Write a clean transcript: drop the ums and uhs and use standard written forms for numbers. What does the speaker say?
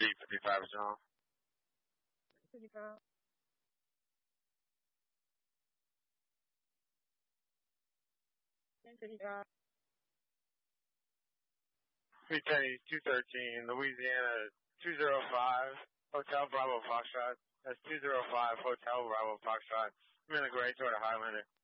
D55 is on. 55. Three 213, Louisiana 205, Hotel Bravo Foxtrot. That's 205, Hotel Bravo Foxtrot. I'm in the gray toward a Highlander.